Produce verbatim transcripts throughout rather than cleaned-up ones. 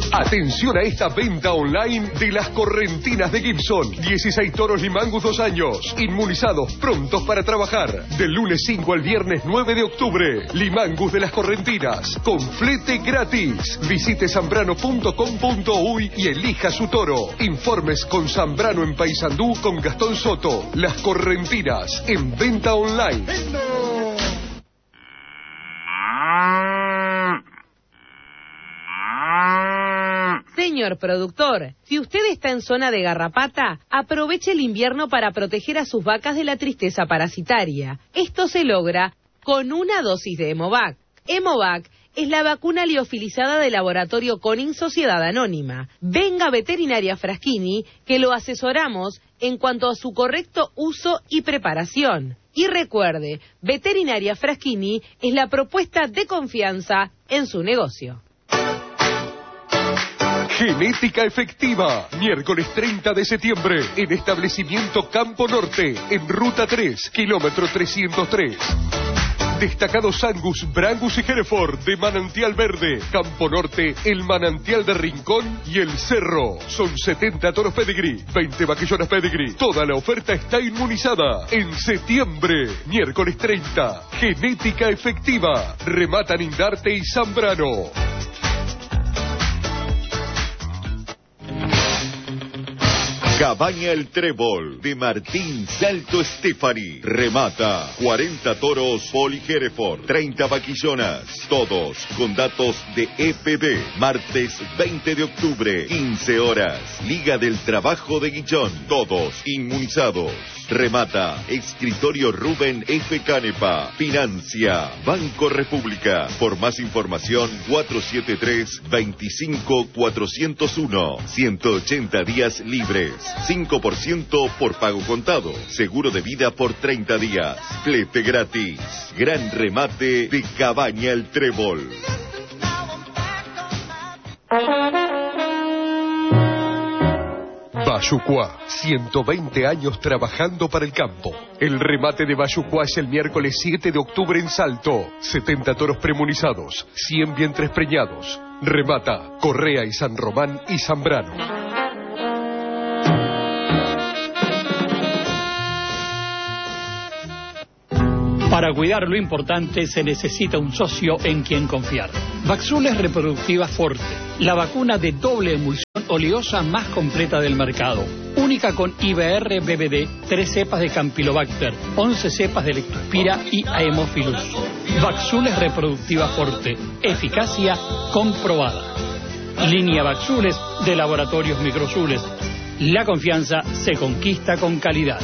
Atención a esta venta online de las correntinas de Gibson. dieciséis toros Limangus dos años, inmunizados, prontos para trabajar. Del lunes cinco al viernes nueve de octubre. Limangus de las correntinas, con flete gratis. Visite zambrano punto com punto uy y elija su toro. Informes con Zambrano en Paysandú con Gastón Soto. Las correntinas en venta online. Señor productor, si usted está en zona de garrapata, aproveche el invierno para proteger a sus vacas de la tristeza parasitaria. Esto se logra con una dosis de Hemovac. Hemovac es la vacuna liofilizada de laboratorio Conin Sociedad Anónima. Venga a Veterinaria Fraschini, que lo asesoramos en cuanto a su correcto uso y preparación. Y recuerde, Veterinaria Fraschini es la propuesta de confianza en su negocio. Genética Efectiva, miércoles treinta de septiembre, en Establecimiento Campo Norte, en Ruta tres, kilómetro trescientos tres. Destacados Angus, Brangus y Hereford de Manantial Verde. Campo Norte, el Manantial de Rincón y el Cerro. Son setenta toros Pedigree, veinte vaquillonas Pedigree. Toda la oferta está inmunizada. En septiembre, miércoles treinta, Genética Efectiva. Rematan Indarte y Zambrano. Cabaña El Trébol de Martín Salto Estefani. Remata cuarenta toros Poli Hereford, treinta vaquillonas, todos con datos de E P B. Martes veinte de octubre, quince horas. Liga del Trabajo de Guillón, todos inmunizados. Remata Escritorio Rubén F. Canepa. Financia Banco República. Por más información, cuatro siete tres, veinticinco, cuatrocientos uno. ciento ochenta días libres. cinco por ciento por pago contado. Seguro de vida por treinta días. Flete gratis. Gran remate de Cabaña El Trébol. Bayucuá, ciento veinte años trabajando para el campo. El remate de Bayucuá es el miércoles siete de octubre en Salto. setenta toros premunizados, cien vientres preñados. Remata Correa y San Román y Zambrano. Para cuidar lo importante se necesita un socio en quien confiar. Vaxules Reproductiva Forte, la vacuna de doble emulsión oleosa más completa del mercado. Única con I B R B B D, tres cepas de Campylobacter, once cepas de Lectospira y Haemophilus. Vaxules Reproductiva Forte, eficacia comprobada. Línea Vaxules de Laboratorios Microzules. La confianza se conquista con calidad.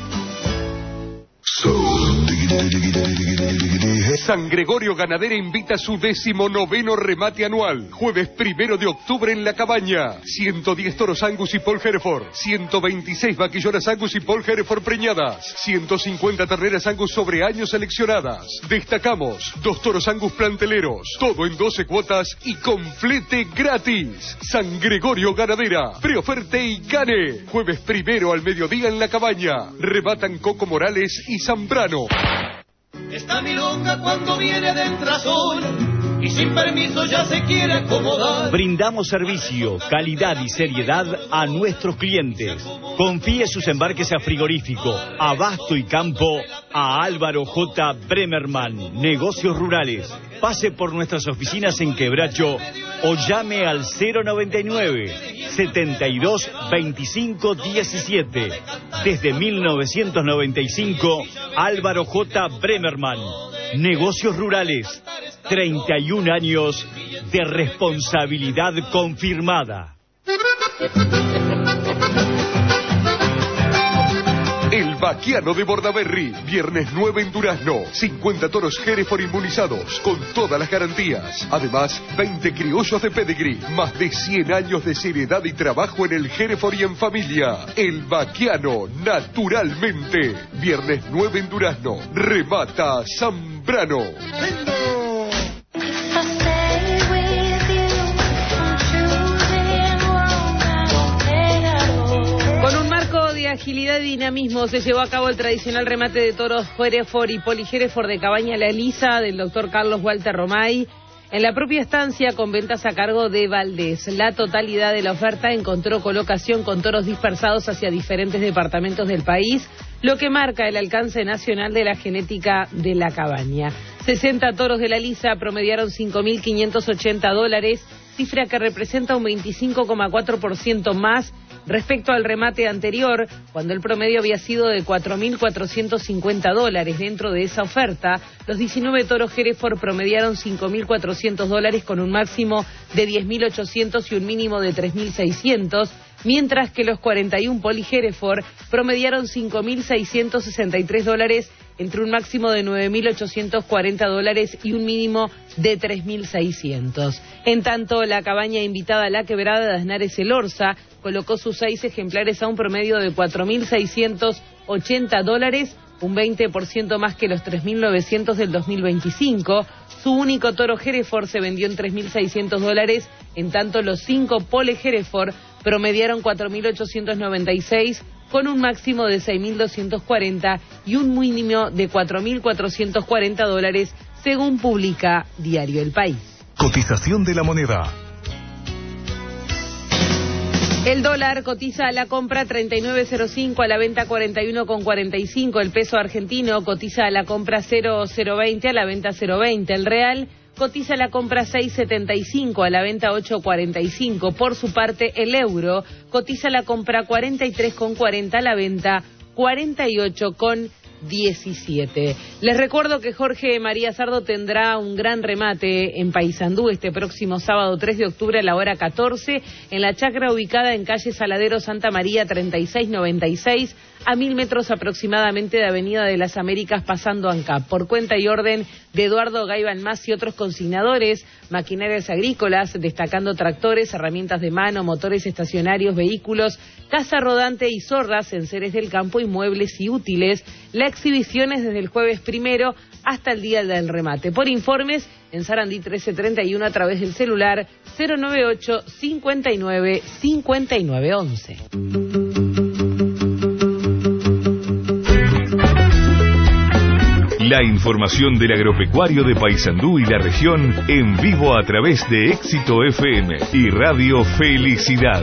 San Gregorio Ganadera invita a su décimo noveno remate anual. Jueves primero de octubre en La Cabaña. ciento diez toros Angus y Paul Hereford. ciento veintiséis vaquillonas Angus y Paul Hereford preñadas. ciento cincuenta terneras Angus sobre años seleccionadas. Destacamos dos toros Angus planteleros. Todo en doce cuotas y con flete gratis. San Gregorio Ganadera. Preoferte y Cane. Jueves primero al mediodía en La Cabaña. Rematan Coco Morales y Zambrano. Esta milonga cuando viene de Entrasol y sin permiso ya se quiere acomodar. Brindamos servicio, calidad y seriedad a nuestros clientes. Confíe sus embarques a frigorífico, abasto y campo a Álvaro J. Bremerman, Negocios Rurales. Pase por nuestras oficinas en Quebracho o llame al cero noventa y nueve, setenta y dos, veinticinco, diecisiete. Desde mil novecientos noventa y cinco, Álvaro J. Bremerman, Negocios Rurales. treinta y un años de responsabilidad confirmada. El Vaquiano de Bordaberry, viernes nueve en Durazno, cincuenta toros Hereford inmunizados, con todas las garantías. Además, veinte criollos de Pedigree, más de cien años de seriedad y trabajo en el Hereford y en familia. El Vaquiano, naturalmente. Viernes nueve en Durazno, remata Zambrano. Agilidad y dinamismo se llevó a cabo el tradicional remate de toros Hereford y Poli Hereford de Cabaña La Elisa del doctor Carlos Walter Romay En la propia estancia, con ventas a cargo de Valdés, la totalidad de la oferta encontró colocación con toros dispersados hacia diferentes departamentos del país, lo que marca el alcance nacional de la genética de la cabaña. sesenta toros de la lisa promediaron cinco mil quinientos ochenta dólares, cifra que representa un veinticinco coma cuatro por ciento más respecto al remate anterior, cuando el promedio había sido de cuatro mil cuatrocientos cincuenta dólares. Dentro de esa oferta, los diecinueve toros Hereford promediaron cinco mil cuatrocientos dólares con un máximo de diez mil ochocientos y un mínimo de tres mil seiscientos, mientras que los cuarenta y uno Poli Hereford promediaron cinco mil seiscientos sesenta y tres dólares entre un máximo de nueve mil ochocientos cuarenta dólares y un mínimo de tres mil seiscientos. En tanto, la cabaña invitada a la quebrada de Aznares El Orza colocó sus seis ejemplares a un promedio de cuatro mil seiscientos ochenta dólares, un veinte por ciento más que los tres mil novecientos del dos mil veinticinco. Su único toro Hereford se vendió en tres mil seiscientos dólares, en tanto los cinco Pole Hereford promediaron cuatro mil ochocientos noventa y seis, con un máximo de seis mil doscientos cuarenta y un mínimo de cuatro mil cuatrocientos cuarenta dólares, según publica Diario El País. Cotización de la moneda. El dólar cotiza a la compra treinta y nueve cero cinco, a la venta cuarenta y uno cuarenta y cinco. El peso argentino cotiza a la compra cero cero veinte, a la venta cero veinte. El real cotiza a la compra seis setenta y cinco, a la venta ocho cuarenta y cinco. Por su parte, el euro cotiza a la compra cuarenta y tres cuarenta, a la venta cuarenta y ocho diecisiete. Les recuerdo que Jorge María Sardo tendrá un gran remate en Paysandú este próximo sábado tres de octubre a la hora catorce, en la chacra ubicada en calle Saladero Santa María treinta y seis noventa y seis, a mil metros aproximadamente de Avenida de las Américas pasando ANCAP, por cuenta y orden de Eduardo Gaiban Más y otros consignadores, maquinarias agrícolas, destacando tractores, herramientas de mano, motores estacionarios, vehículos, casa rodante y zorras, enseres del campo y muebles y útiles. La exhibición es desde el jueves primero hasta el día del remate. Por informes, en Sarandí trece treinta y uno a través del celular cero noventa y ocho cincuenta y nueve cincuenta y nueve once. La información del agropecuario de Paysandú y la región en vivo a través de Éxito F M y Radio Felicidad.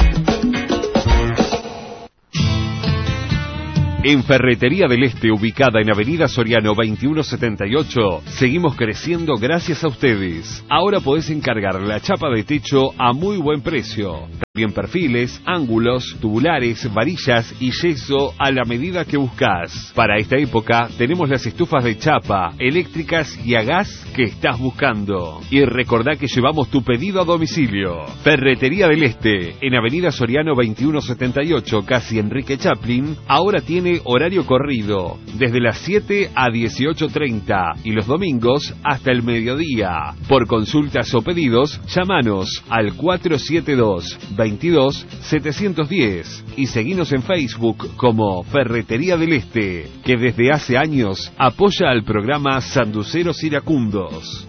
En Ferretería del Este, ubicada en Avenida Soriano veintiuno setenta y ocho, seguimos creciendo gracias a ustedes. Ahora podés encargar la chapa de techo a muy buen precio. También perfiles, ángulos, tubulares, varillas y yeso a la medida que buscas. Para esta época tenemos las estufas de chapa, eléctricas y a gas que estás buscando. Y recordá que llevamos tu pedido a domicilio. Ferretería del Este, en Avenida Soriano veintiuno setenta y ocho, casi Enrique Chaplin, ahora tiene horario corrido, desde las siete a dieciocho treinta y los domingos hasta el mediodía. Por consultas o pedidos, llámanos al cuatro siete dos, veintidós setecientos diez y seguinos en Facebook como Ferretería del Este, que desde hace años apoya al programa Sanduceros Iracundos.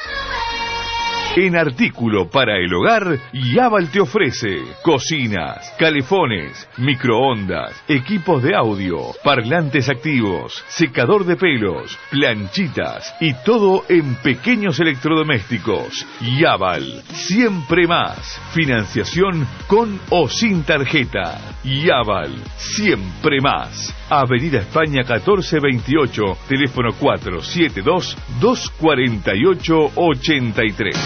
En artículo para el hogar, Yaval te ofrece cocinas, calefones, microondas, equipos de audio, parlantes activos, secador de pelos, planchitas y todo en pequeños electrodomésticos. Yaval, siempre más. Financiación con o sin tarjeta. Yaval, siempre más. Avenida España catorce veintiocho, teléfono cuatro siete dos, dos cuatro ocho, ocho tres.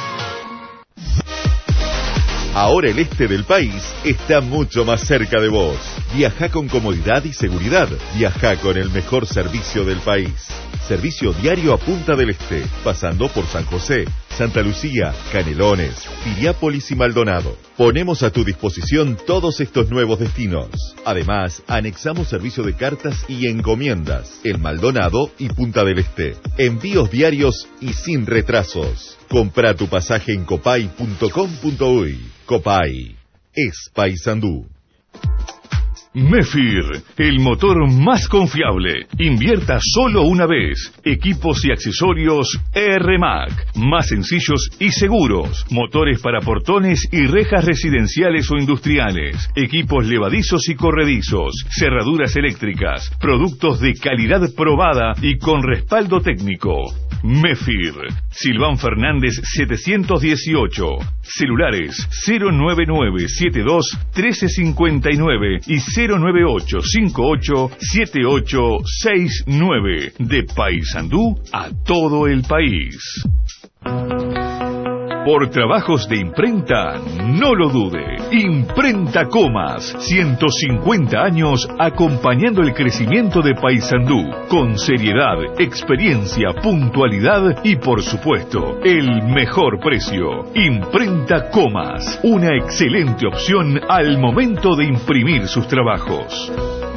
Ahora el este del país está mucho más cerca de vos. Viaja con comodidad y seguridad. Viaja con el mejor servicio del país. Servicio diario a Punta del Este, pasando por San José, Santa Lucía, Canelones, Piriápolis y Maldonado. Ponemos a tu disposición todos estos nuevos destinos. Además, anexamos servicio de cartas y encomiendas en Maldonado y Punta del Este. Envíos diarios y sin retrasos. Compra tu pasaje en copay punto com punto uy. Copay es Paysandú. Mefir, el motor más confiable. Invierta solo una vez. Equipos y accesorios R M A C. Más sencillos y seguros. Motores para portones y rejas residenciales o industriales. Equipos levadizos y corredizos. Cerraduras eléctricas. Productos de calidad probada y con respaldo técnico. Mefir. Silván Fernández setecientos dieciocho. Celulares cero nueve nueve siete dos uno tres cinco nueve y cero nueve ocho cinco ocho siete ocho seis nueve. De Paysandú a todo el país. Por trabajos de imprenta, no lo dude. Imprenta Comas, ciento cincuenta años acompañando el crecimiento de Paysandú, con seriedad, experiencia, puntualidad y por supuesto, el mejor precio. Imprenta Comas, una excelente opción al momento de imprimir sus trabajos.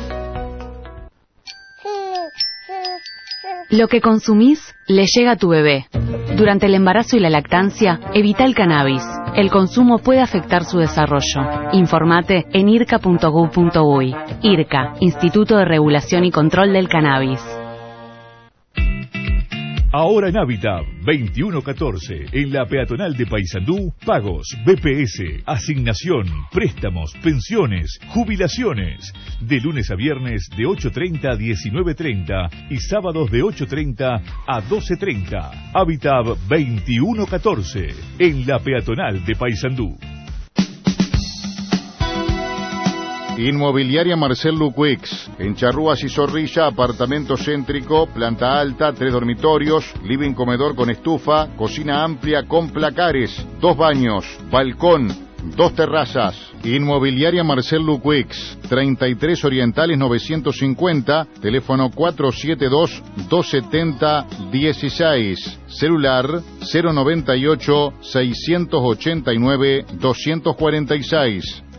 Lo que consumís le llega a tu bebé. Durante el embarazo y la lactancia, evita el cannabis. El consumo puede afectar su desarrollo. Informate en irca punto gob punto uy. IRCA, Instituto de Regulación y Control del Cannabis. Ahora en Hábitat, veintiuno catorce, en la peatonal de Paysandú, pagos, B P S, asignación, préstamos, pensiones, jubilaciones. De lunes a viernes de ocho treinta a diecinueve treinta y sábados de ocho treinta a doce treinta. Hábitat veintiuno catorce, en la peatonal de Paysandú. Inmobiliaria Marcel Luquix, en Charrúas y Zorrilla, apartamento céntrico, planta alta, tres dormitorios, living comedor con estufa, cocina amplia con placares, dos baños, balcón, dos terrazas. Inmobiliaria Marcel Luquix, treinta y tres Orientales novecientos cincuenta, teléfono cuatro siete dos, dos siete cero, uno seis, celular cero noventa y ocho, seiscientos ochenta y nueve, doscientos cuarenta y seis.